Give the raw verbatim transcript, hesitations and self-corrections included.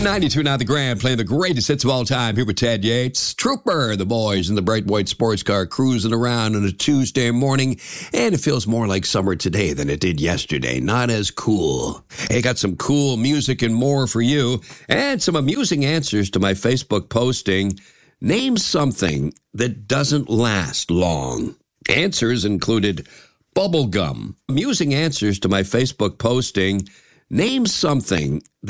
ninety-two now the Grand, playing the greatest hits of all time here with Ted Yates. Trooper, the boys in the bright white sports car cruising around on a Tuesday morning, and it feels more like summer today than it did yesterday. Not as cool. Hey, got some cool music and more for you, and some amusing answers to my Facebook posting. Name something that doesn't last long. Answers included bubblegum. Amusing answers to my Facebook posting. Name something that